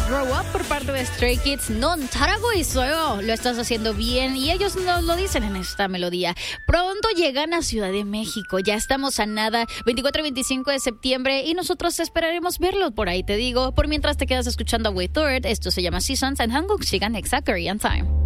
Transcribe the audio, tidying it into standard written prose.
Grow Up por parte de Stray Kids. Non 잘하고 있어요. Lo estás haciendo bien y ellos nos lo dicen en esta melodía. Pronto llegan a Ciudad de México. Ya estamos a nada, 24 y 25 de septiembre y nosotros esperaremos verlos por ahí, te digo. Por mientras te quedas escuchando a Way Third, esto se llama Seasons and 한국 시간 exact Korean time.